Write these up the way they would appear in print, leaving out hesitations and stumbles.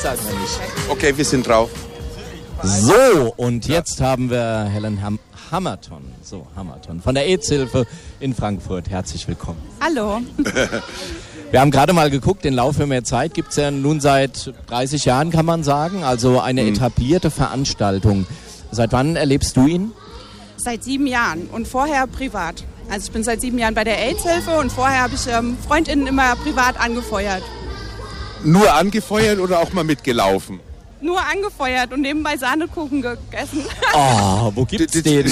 sagen wir nicht. Okay, wir sind drauf. So, und jetzt haben wir Helen Hammerton. So, Hammerton von der AIDS-Hilfe in Frankfurt. Herzlich willkommen. Hallo. Wir haben gerade mal geguckt, den Lauf für mehr Zeit gibt es ja nun seit 30 Jahren, kann man sagen. Also eine etablierte Veranstaltung. Seit wann erlebst du ihn? Seit 7 Jahren und vorher privat. Also ich bin seit 7 Jahren bei der AIDS-Hilfe und vorher habe ich FreundInnen immer privat angefeuert. Nur angefeuert oder auch mal mitgelaufen? Nur angefeuert und nebenbei Sahnekuchen gegessen. Oh, wo gibt's den?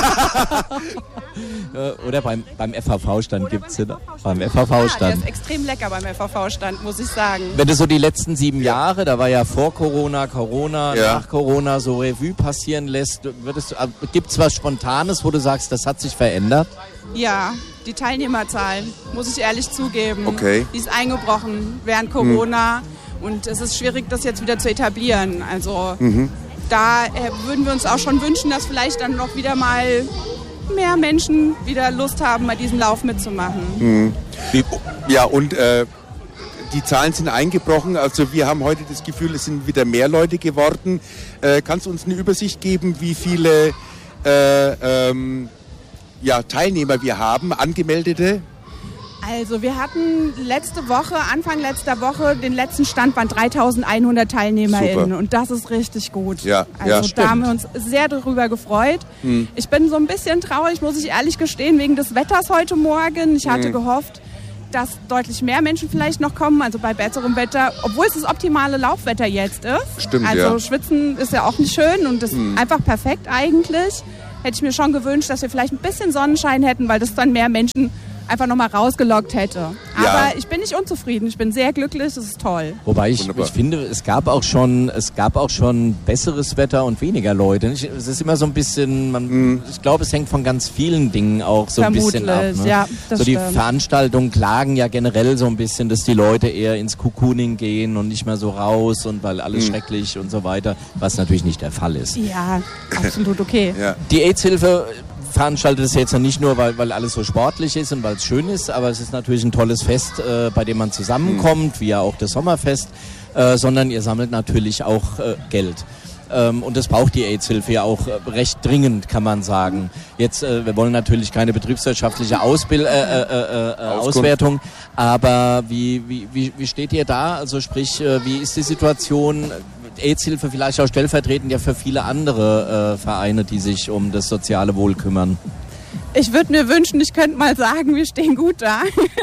Oder beim FVV-Stand gibt's den. Beim FVV-Stand. Ja, der ist extrem lecker beim FVV-Stand, muss ich sagen. Wenn du so die letzten 7 Jahre, da war ja vor Corona, nach Corona so Revue passieren lässt, gibt's was Spontanes, wo du sagst, das hat sich verändert? Ja, die Teilnehmerzahlen, muss ich ehrlich zugeben. Okay. Die ist eingebrochen während Corona. Und es ist schwierig, das jetzt wieder zu etablieren. Also da würden wir uns auch schon wünschen, dass vielleicht dann noch wieder mal mehr Menschen wieder Lust haben, bei diesem Lauf mitzumachen. Ja, und die Zahlen sind eingebrochen. Also wir haben heute das Gefühl, es sind wieder mehr Leute geworden. Kannst du uns eine Übersicht geben, wie viele Teilnehmer wir haben, Angemeldete? Also wir hatten Anfang letzter Woche, den letzten Stand waren 3.100 TeilnehmerInnen. Super. Und das ist richtig gut. Ja, da haben wir uns sehr darüber gefreut. Ich bin so ein bisschen traurig, muss ich ehrlich gestehen, wegen des Wetters heute Morgen. Ich hatte gehofft, dass deutlich mehr Menschen vielleicht noch kommen, also bei besserem Wetter, obwohl es das optimale Laufwetter jetzt ist. Stimmt, also schwitzen ist ja auch nicht schön und ist einfach perfekt eigentlich. Hätte ich mir schon gewünscht, dass wir vielleicht ein bisschen Sonnenschein hätten, weil das dann mehr Menschen einfach nochmal rausgelockt hätte. Aber ich bin nicht unzufrieden. Ich bin sehr glücklich. Das ist toll. Wobei ich finde, es gab auch schon besseres Wetter und weniger Leute. Es ist immer so ein bisschen, ich glaube, es hängt von ganz vielen Dingen auch so ein bisschen ab. Ne? Ja, das so die stimmt. Veranstaltungen klagen ja generell so ein bisschen, dass die Leute eher ins Cocooning gehen und nicht mehr so raus und weil alles schrecklich und so weiter, was natürlich nicht der Fall ist. Ja, absolut okay. Ja. Die AIDS-Hilfe veranstaltet es jetzt ja nicht nur, weil alles so sportlich ist und weil es schön ist, aber es ist natürlich ein tolles Fest, bei dem man zusammenkommt, wie ja auch das Sommerfest, sondern ihr sammelt natürlich auch Geld. Und das braucht die AIDS-Hilfe ja auch recht dringend, kann man sagen. Jetzt, wir wollen natürlich keine betriebswirtschaftliche Auswertung, aber wie steht ihr da? Also sprich, wie ist die Situation? AIDS-Hilfe vielleicht auch stellvertretend ja für viele andere Vereine, die sich um das soziale Wohl kümmern. Ich würde mir wünschen, ich könnte mal sagen, wir stehen gut da.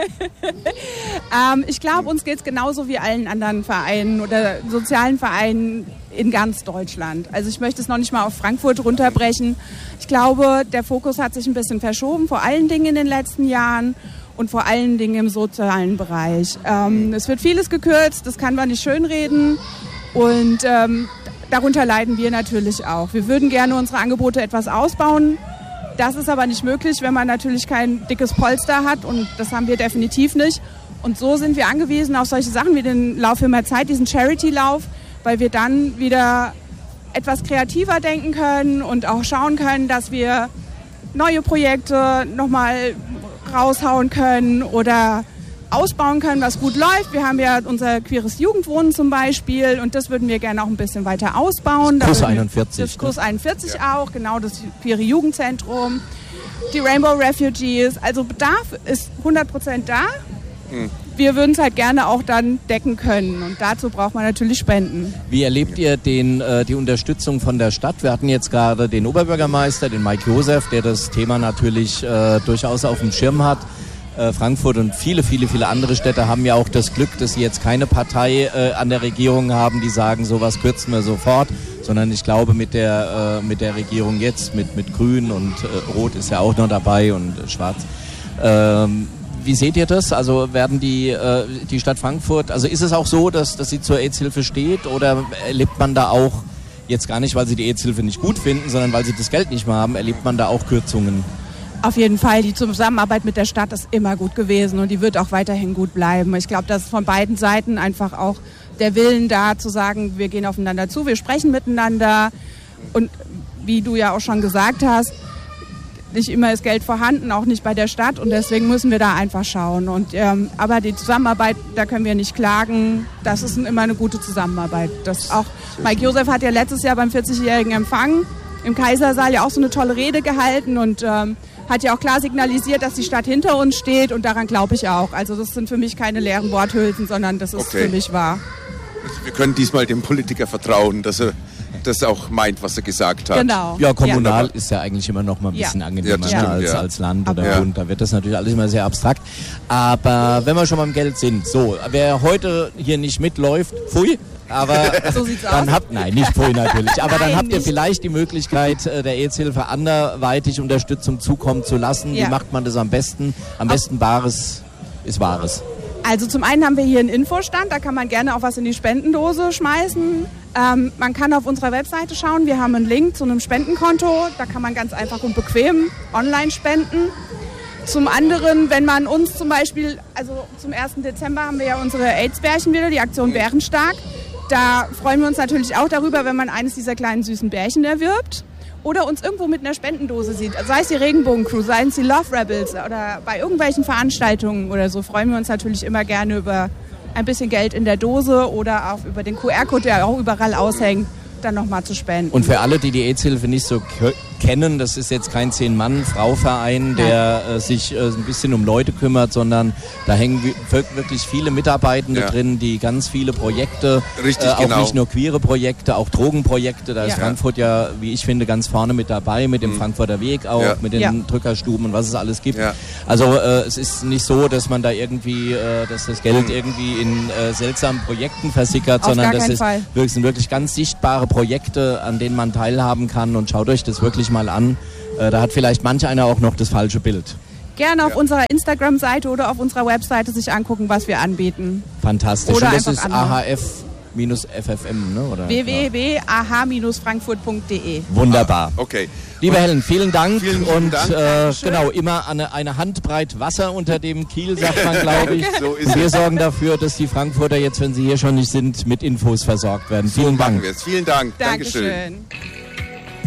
Ich glaube, uns geht es genauso wie allen anderen Vereinen oder sozialen Vereinen in ganz Deutschland. Also ich möchte es noch nicht mal auf Frankfurt runterbrechen. Ich glaube, der Fokus hat sich ein bisschen verschoben, vor allen Dingen in den letzten Jahren und vor allen Dingen im sozialen Bereich. Es wird vieles gekürzt, das kann man nicht schönreden. Und darunter leiden wir natürlich auch. Wir würden gerne unsere Angebote etwas ausbauen. Das ist aber nicht möglich, wenn man natürlich kein dickes Polster hat. Und das haben wir definitiv nicht. Und so sind wir angewiesen auf solche Sachen wie den Lauf für mehr Zeit, diesen Charity-Lauf, weil wir dann wieder etwas kreativer denken können und auch schauen können, dass wir neue Projekte nochmal raushauen können oder ausbauen können, was gut läuft. Wir haben ja unser queeres Jugendwohnen zum Beispiel und das würden wir gerne auch ein bisschen weiter ausbauen. Das Kurs 41. Das Kurs 41 auch, genau, das queere Jugendzentrum, die Rainbow Refugees. Also Bedarf ist 100% da. Wir würden es halt gerne auch dann decken können und dazu braucht man natürlich Spenden. Wie erlebt ihr die Unterstützung von der Stadt? Wir hatten jetzt gerade den Oberbürgermeister, den Mike Josef, der das Thema natürlich durchaus auf dem Schirm hat. Frankfurt und viele andere Städte haben ja auch das Glück, dass sie jetzt keine Partei an der Regierung haben, die sagen, sowas kürzen wir sofort, sondern ich glaube mit der Regierung jetzt, mit Grün und Rot ist ja auch noch dabei und Schwarz. Wie seht ihr das? Also werden die Stadt Frankfurt, also ist es auch so, dass sie zur AIDS-Hilfe steht oder erlebt man da auch, jetzt gar nicht, weil sie die AIDS-Hilfe nicht gut finden, sondern weil sie das Geld nicht mehr haben, erlebt man da auch Kürzungen? Auf jeden Fall, die Zusammenarbeit mit der Stadt ist immer gut gewesen und die wird auch weiterhin gut bleiben. Ich glaube, dass von beiden Seiten einfach auch der Willen da zu sagen, wir gehen aufeinander zu, wir sprechen miteinander und wie du ja auch schon gesagt hast, nicht immer ist Geld vorhanden, auch nicht bei der Stadt und deswegen müssen wir da einfach schauen. Und, aber die Zusammenarbeit, da können wir nicht klagen, das ist immer eine gute Zusammenarbeit. Das auch Mike Josef hat ja letztes Jahr beim 40-jährigen Empfang im Kaisersaal ja auch so eine tolle Rede gehalten und hat ja auch klar signalisiert, dass die Stadt hinter uns steht und daran glaube ich auch. Also das sind für mich keine leeren Worthülsen, sondern das ist für mich wahr. Also wir können diesmal dem Politiker vertrauen, dass er das auch meint, was er gesagt hat. Genau. Ja, kommunal ist ja eigentlich immer noch mal ein bisschen angenehmer als Land oder Bund. Da wird das natürlich alles immer sehr abstrakt. Aber wenn wir schon beim Geld sind, so, wer heute hier nicht mitläuft, pfui. Aber so sieht's dann aus. nein, nicht pfui natürlich, aber dann Nein, habt ihr nicht. vielleicht die Möglichkeit, der AIDS-Hilfe anderweitig Unterstützung zukommen zu lassen. Wie macht man das am besten? Am besten Bares ist Wahres. Also zum einen haben wir hier einen Infostand, da kann man gerne auch was in die Spendendose schmeißen. Man kann auf unserer Webseite schauen, wir haben einen Link zu einem Spendenkonto, da kann man ganz einfach und bequem online spenden. Zum anderen, wenn man uns zum Beispiel, also zum 1. Dezember haben wir ja unsere AIDS-Bärchen wieder, die Aktion Bärenstark. Da freuen wir uns natürlich auch darüber, wenn man eines dieser kleinen süßen Bärchen erwirbt. Oder uns irgendwo mit einer Spendendose sieht, sei es die Regenbogencrew, seien es die Love Rebels oder bei irgendwelchen Veranstaltungen oder so, freuen wir uns natürlich immer gerne über ein bisschen Geld in der Dose oder auch über den QR-Code, der auch überall aushängt, dann nochmal zu spenden. Und für alle, die die AIDS-Hilfe nicht so kennen, das ist jetzt kein 10-Mann-Frau-Verein, der sich ein bisschen um Leute kümmert, sondern da hängen wirklich viele Mitarbeitende drin, die ganz viele Projekte, auch nicht nur queere Projekte, auch Drogenprojekte, da ist Frankfurt ja, wie ich finde, ganz vorne mit dabei, mit dem Frankfurter Weg auch, mit den Drückerstuben und was es alles gibt. Ja. Also es ist nicht so, dass man da irgendwie, dass das Geld irgendwie in seltsamen Projekten versickert, sondern das sind wirklich ganz sichtbare Projekte, an denen man teilhaben kann und schaut euch das wirklich mal an. Da hat vielleicht manch einer auch noch das falsche Bild. Gerne auf unserer Instagram-Seite oder auf unserer Webseite sich angucken, was wir anbieten. Fantastisch. Oder und das ist einfach AHF-FFM, ne? Oder? www.ah-frankfurt.de. Wunderbar. Okay. Lieber Helen, vielen Dank. Vielen und Dank. Genau, immer eine Handbreit Wasser unter dem Kiel, sagt man, glaube ich. So ist und wir es. sorgen dafür, dass die Frankfurter jetzt, wenn sie hier schon nicht sind, mit Infos versorgt werden. Vielen Dank. Vielen Dank. Dankeschön.